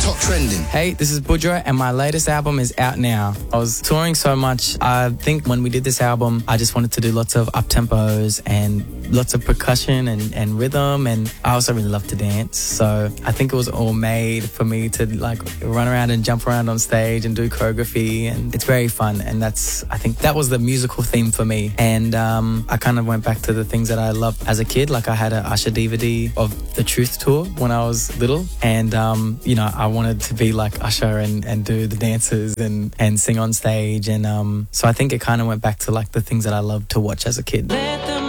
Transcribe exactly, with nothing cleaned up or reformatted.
Top trending. Hey, this is Budra and my latest album is out now. I was touring so much. I think when we did this album, I just wanted to do lots of up-tempos and lots of percussion and, and rhythm, and I also really love to dance. So I think it was all made for me to like run around and jump around on stage and do choreography, and it's very fun. And that's, I think that was the musical theme for me. And um, I kind of went back to the things that I loved as a kid. Like I had an Usher D V D of the Truth Tour when I was little, and um, you know, I wanted to be like Usher and, and do the dances and, and sing on stage. And um, so I think it kind of went back to like the things that I loved to watch as a kid.